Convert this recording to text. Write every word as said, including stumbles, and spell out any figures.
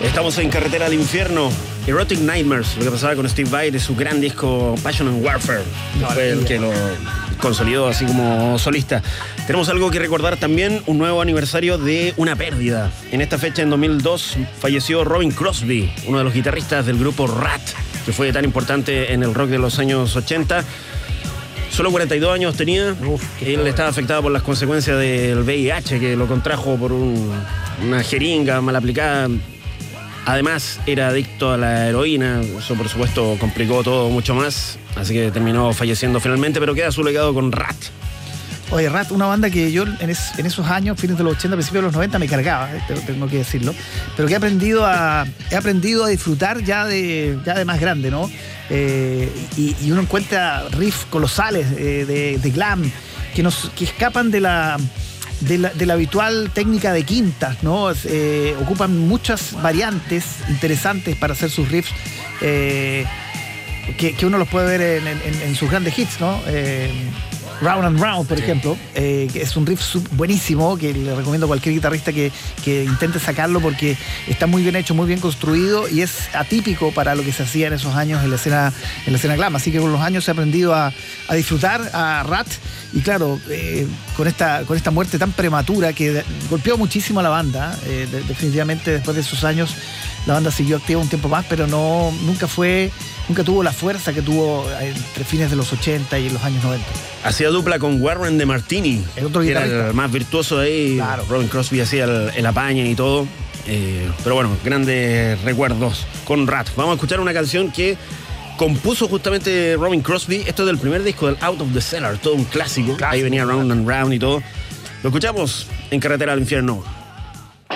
Estamos en Carretera al Infierno. Erotic Nightmares, lo que pasaba con Steve Vai de su gran disco Passion and Warfare, que no, fue el que lo consolidó así como solista. Tenemos algo que recordar también, un nuevo aniversario de una pérdida. En esta fecha, en dos mil dos, falleció Robin Crosby, uno de los guitarristas del grupo Rat, que fue tan importante en el rock de los años ochenta. Solo cuarenta y dos años tenía. Uf, él estaba afectado por las consecuencias del V I H, que lo contrajo por un, una jeringa mal aplicada. Además, era adicto a la heroína. Eso, por supuesto, complicó todo mucho más. Así que terminó falleciendo finalmente, pero queda su legado con Rat. Oye, Rat, una banda que yo en, es, en esos años, fines de los ochenta, principios de los noventa, me cargaba, eh, tengo que decirlo. Pero que he aprendido a, he aprendido a disfrutar ya de, ya de más grande, ¿no? Eh, y, y uno encuentra riffs colosales eh, de, de glam que, nos, que escapan de la... De la, de la habitual técnica de quintas, ¿no? Eh, ocupan muchas variantes interesantes para hacer sus riffs, eh, que, que uno los puede ver en, en, en sus grandes hits, ¿no? Eh, Round and Round, por sí. ejemplo, eh, que es un riff buenísimo, que le recomiendo a cualquier guitarrista que, que intente sacarlo porque está muy bien hecho, muy bien construido y es atípico para lo que se hacía en esos años en la escena, en la escena glam. Así que con los años he aprendido a, a disfrutar a Rat y claro, eh, con, esta, con esta muerte tan prematura que de, golpeó muchísimo a la banda, eh, de, definitivamente después de esos años la banda siguió activa un tiempo más, pero no, nunca fue, nunca tuvo la fuerza que tuvo entre fines de los ochenta y los años noventa. Hacía dupla con Warren de Martini, el otro que era el más virtuoso de ahí. Claro. Robin Crosby hacía el, el apañe y todo. Eh, pero bueno, grandes recuerdos con Rat. Vamos a escuchar una canción que compuso justamente Robin Crosby. Esto es del primer disco del Out of the Cellar, todo un clásico. clásico. Ahí venía Round and Round y todo. Lo escuchamos en Carretera al Infierno.